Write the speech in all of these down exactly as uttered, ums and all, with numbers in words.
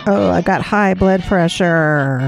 Oh, I got high blood pressure.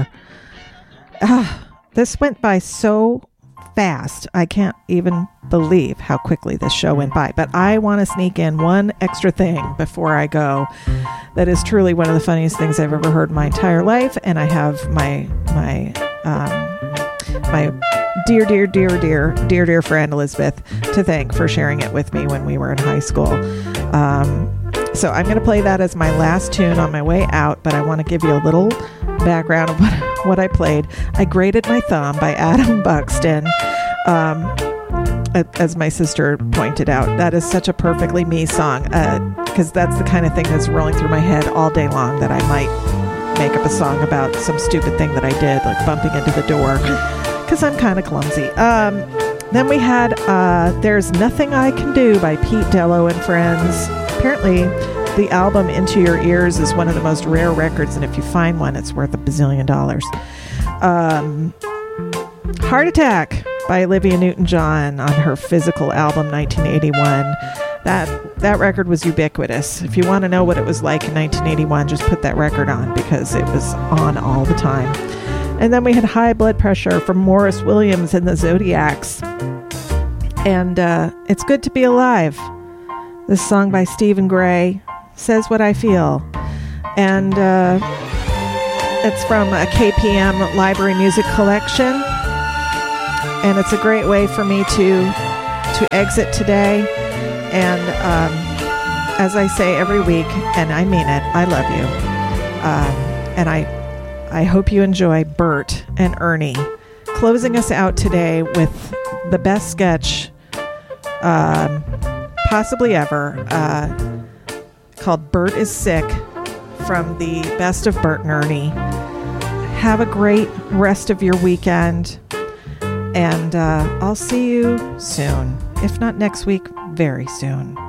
Ah, this went by so fast. I can't even believe how quickly this show went by. But I want to sneak in one extra thing before I go. That is truly one of the funniest things I've ever heard in my entire life. And I have my my um, my dear, dear, dear, dear, dear, dear friend Elizabeth to thank for sharing it with me when we were in high school. Um, so I'm going to play that as my last tune on my way out. But I want to give you a little background of what, what I played. I Grated My Thumb by Adam Buxton. Um, as my sister pointed out, that is such a perfectly me song, because uh, that's the kind of thing that's rolling through my head all day long, that I might make up a song about some stupid thing that I did, like bumping into the door, because I'm kind of clumsy. Um, then we had uh, There's Nothing I Can Do by Pete Dello and Friends. Apparently, the album Into Your Ears is one of the most rare records, and if you find one, it's worth a bazillion dollars. Um, Heart Attack by Olivia Newton-John on her Physical album nineteen eighty-one. That that record was ubiquitous. If you want to know what it was like in nineteen eighty-one, just put that record on, because it was on all the time. And then we had High Blood Pressure from Morris Williams and the Zodiacs. And uh, It's Good to Be Alive. This song by Stephen Gray says what I feel. And uh, it's from a K P M Library Music Collection. And it's a great way for me to to exit today. And um, as I say every week, and I mean it, I love you. Um, and I I hope you enjoy Bert and Ernie closing us out today with the best sketch um, possibly ever, uh, called Bert is Sick, from the Best of Bert and Ernie. Have a great rest of your weekend. And uh, I'll see you soon. If not next week, very soon.